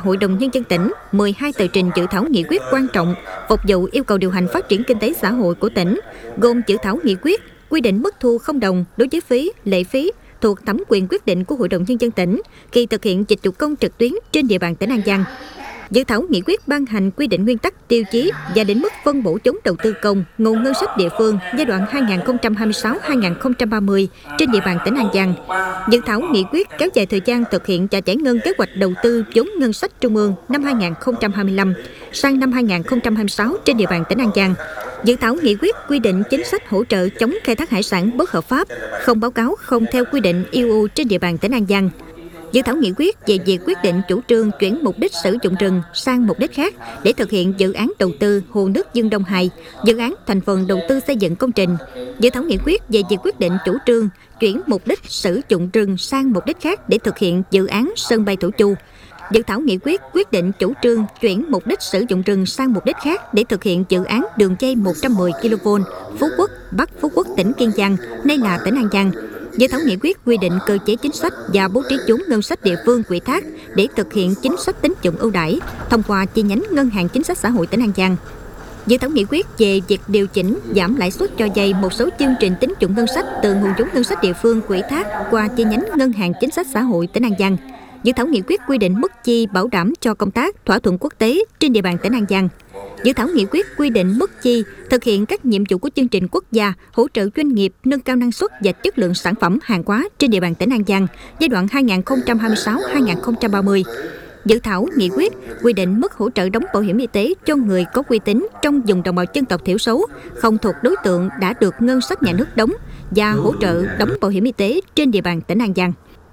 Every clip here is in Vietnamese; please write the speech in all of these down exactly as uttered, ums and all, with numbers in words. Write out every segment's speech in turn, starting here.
Hội đồng Nhân dân tỉnh mười hai tờ trình dự thảo nghị quyết quan trọng phục vụ yêu cầu điều hành phát triển kinh tế xã hội của tỉnh, gồm dự thảo nghị quyết quy định mức thu không đồng đối với phí, lệ phí thuộc thẩm quyền quyết định của Hội đồng Nhân dân tỉnh khi thực hiện dịch vụ công trực tuyến trên địa bàn tỉnh An Giang. Dự thảo nghị quyết ban hành quy định nguyên tắc, tiêu chí và định mức phân bổ vốn đầu tư công, nguồn ngân sách địa phương giai đoạn hai nghìn không trăm hai mươi sáu đến hai nghìn không trăm ba mươi trên địa bàn tỉnh An Giang. Dự thảo nghị quyết kéo dài thời gian thực hiện và giải ngân kế hoạch đầu tư vốn ngân sách trung ương năm hai nghìn không trăm hai mươi lăm sang năm hai nghìn không trăm hai mươi sáu trên địa bàn tỉnh An Giang. Dự thảo nghị quyết quy định chính sách hỗ trợ chống khai thác hải sản bất hợp pháp, không báo cáo, không theo quy định e u trên địa bàn tỉnh An Giang. Dự thảo nghị quyết về việc quyết định chủ trương chuyển mục đích sử dụng rừng sang mục đích khác để thực hiện dự án đầu tư hồ nước Dương Đông hai, dự án thành phần đầu tư xây dựng công trình. Dự thảo nghị quyết về việc quyết định chủ trương chuyển mục đích sử dụng rừng sang mục đích khác để thực hiện dự án sân bay Thổ Chu. Dự thảo nghị quyết quyết định chủ trương chuyển mục đích sử dụng rừng sang mục đích khác để thực hiện dự án đường dây một trăm mười ki lô vôn Phú Quốc, Bắc Phú Quốc, tỉnh Kiên Giang, nay là tỉnh An Giang. Dự thảo nghị quyết quy định cơ chế chính sách và bố trí vốn ngân sách địa phương ủy thác để thực hiện chính sách tín dụng ưu đãi thông qua chi nhánh Ngân hàng Chính sách Xã hội tỉnh An Giang. Dự thảo nghị quyết về việc điều chỉnh giảm lãi suất cho vay một số chương trình tín dụng ngân sách từ nguồn vốn ngân sách địa phương ủy thác qua chi nhánh Ngân hàng Chính sách Xã hội tỉnh An Giang. Dự thảo nghị quyết quy định mức chi bảo đảm cho công tác thỏa thuận quốc tế trên địa bàn tỉnh An Giang. Dự thảo nghị quyết quy định mức chi thực hiện các nhiệm vụ của chương trình quốc gia hỗ trợ doanh nghiệp nâng cao năng suất và chất lượng sản phẩm hàng hóa trên địa bàn tỉnh An Giang giai đoạn hai nghìn không trăm hai mươi sáu đến hai nghìn không trăm ba mươi. Dự thảo nghị quyết quy định mức hỗ trợ đóng bảo hiểm y tế cho người có uy tín trong vùng đồng bào dân tộc thiểu số không thuộc đối tượng đã được ngân sách nhà nước đóng và hỗ trợ đóng bảo hiểm y tế trên địa bàn tỉnh An Giang.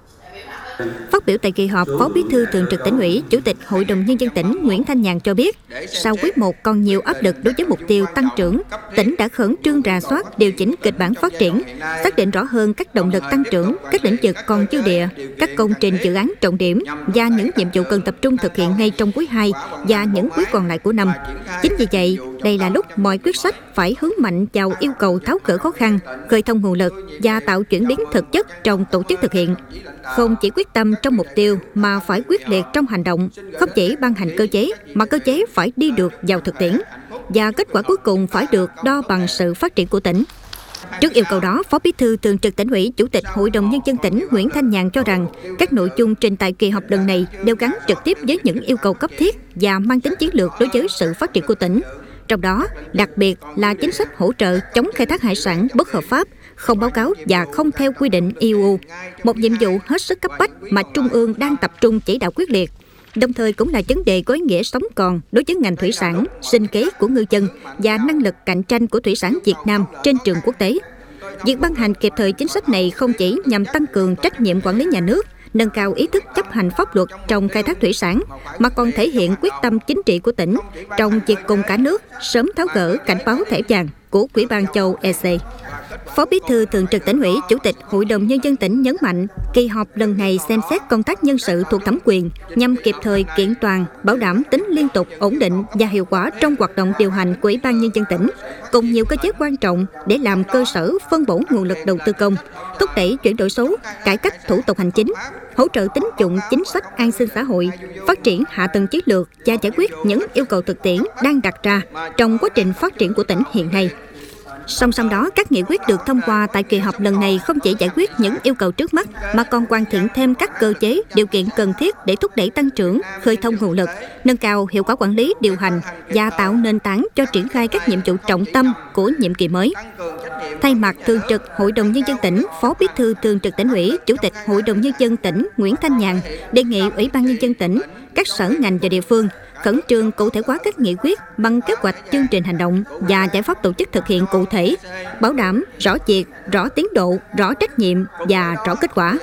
Phát biểu tại kỳ họp, Phó Bí thư Thường trực Tỉnh ủy, Chủ tịch Hội đồng Nhân dân tỉnh Nguyễn Thanh Nhàn cho biết, sau quý một còn nhiều áp lực đối với mục tiêu tăng trưởng, tỉnh đã khẩn trương rà soát, điều chỉnh kịch bản phát triển, xác định rõ hơn các động lực tăng trưởng, các lĩnh vực còn dư địa, các công trình dự án trọng điểm và những nhiệm vụ cần tập trung thực hiện ngay trong quý hai và những quý còn lại của năm. Chính vì vậy, đây là lúc mọi quyết sách phải hướng mạnh vào yêu cầu tháo gỡ khó khăn, khơi thông nguồn lực và tạo chuyển biến thực chất trong tổ chức thực hiện. Không chỉ quyết tâm trong mục tiêu mà phải quyết liệt trong hành động, không chỉ ban hành cơ chế mà cơ chế phải đi được vào thực tiễn và kết quả cuối cùng phải được đo bằng sự phát triển của tỉnh. Trước yêu cầu đó, Phó Bí thư Thường trực Tỉnh ủy, Chủ tịch Hội đồng Nhân dân tỉnh Nguyễn Thanh Nhàn cho rằng các nội dung trình tại kỳ họp lần này đều gắn trực tiếp với những yêu cầu cấp thiết và mang tính chiến lược đối với sự phát triển của tỉnh. Trong đó, đặc biệt là chính sách hỗ trợ chống khai thác hải sản bất hợp pháp, không báo cáo và không theo quy định e u, một nhiệm vụ hết sức cấp bách mà Trung ương đang tập trung chỉ đạo quyết liệt. Đồng thời cũng là vấn đề có ý nghĩa sống còn đối với ngành thủy sản, sinh kế của ngư dân và năng lực cạnh tranh của thủy sản Việt Nam trên trường quốc tế. Việc ban hành kịp thời chính sách này không chỉ nhằm tăng cường trách nhiệm quản lý nhà nước, nâng cao ý thức chấp hành pháp luật trong khai thác thủy sản, mà còn thể hiện quyết tâm chính trị của tỉnh trong việc cùng cả nước sớm tháo gỡ cảnh báo thẻ vàng của Ủy ban châu e xê. Phó Bí thư Thường trực Tỉnh ủy, Chủ tịch Hội đồng Nhân dân tỉnh nhấn mạnh, kỳ họp lần này xem xét công tác nhân sự thuộc thẩm quyền nhằm kịp thời kiện toàn, bảo đảm tính liên tục, ổn định và hiệu quả trong hoạt động điều hành của Ủy ban Nhân dân tỉnh, cùng nhiều cơ chế quan trọng để làm cơ sở phân bổ nguồn lực đầu tư công, thúc đẩy chuyển đổi số, cải cách thủ tục hành chính, hỗ trợ tín dụng chính sách an sinh xã hội, phát triển hạ tầng chiến lược và giải quyết những yêu cầu thực tiễn đang đặt ra trong quá trình phát triển của tỉnh hiện nay. Song song đó, các nghị quyết được thông qua tại kỳ họp lần này không chỉ giải quyết những yêu cầu trước mắt mà còn hoàn thiện thêm các cơ chế, điều kiện cần thiết để thúc đẩy tăng trưởng, khơi thông nguồn lực, nâng cao hiệu quả quản lý, điều hành và tạo nền tảng cho triển khai các nhiệm vụ trọng tâm của nhiệm kỳ mới. Thay mặt Thường trực Hội đồng Nhân dân tỉnh, Phó Bí thư Thường trực Tỉnh ủy, Chủ tịch Hội đồng Nhân dân tỉnh Nguyễn Thanh Nhàn đề nghị Ủy ban Nhân dân tỉnh, các sở ngành và địa phương khẩn trương cụ thể hóa các nghị quyết bằng kế hoạch, chương trình hành động và giải pháp tổ chức thực hiện cụ thể, bảo đảm rõ việc, rõ tiến độ, rõ trách nhiệm và rõ kết quả.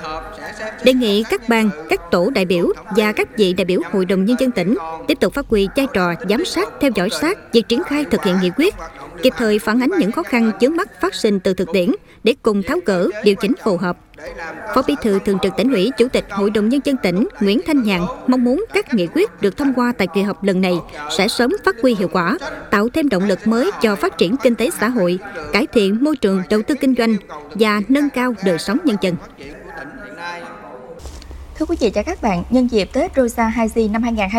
Đề nghị các ban, các tổ đại biểu và các vị đại biểu Hội đồng Nhân dân tỉnh tiếp tục phát huy vai trò giám sát, theo dõi sát việc triển khai thực hiện nghị quyết, kịp thời phản ánh những khó khăn vướng mắc phát sinh từ thực tiễn để cùng tháo gỡ, điều chỉnh phù hợp. Phó Bí thư Thường trực Tỉnh ủy, Chủ tịch Hội đồng Nhân dân tỉnh Nguyễn Thanh Nhàn mong muốn các nghị quyết được thông qua tại kỳ họp lần này sẽ sớm phát huy hiệu quả, tạo thêm động lực mới cho phát triển kinh tế xã hội, cải thiện môi trường đầu tư kinh doanh và nâng cao đời sống nhân dân. Thưa quý vị và các bạn, nhân dịp Tết Rosa Haji năm hai nghìn không trăm hai mươi